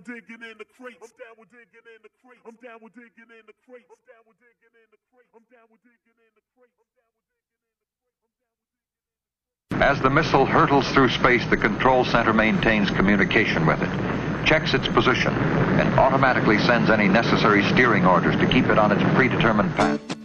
with digging in the crates. I'm down with digging in the crates. I'm down with digging in the crates. I'm down with digging in the crates. I'm down with digging in the crates. As the missile hurtles through space, the control center maintains communication with it, checks its position, and automatically sends any necessary steering orders to keep it on its predetermined path.